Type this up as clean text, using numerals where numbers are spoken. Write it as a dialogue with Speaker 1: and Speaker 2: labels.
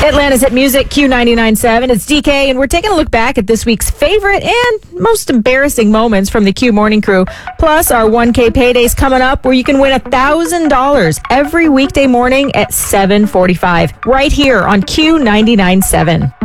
Speaker 1: Atlanta's Hit Music, Q99.7. It's DK, and we're taking a look back at this week's favorite and most embarrassing moments from the Q Morning Crew. Plus, our 1K payday's coming up, where you can win $1,000 every weekday morning at 7:45, right here on Q99.7.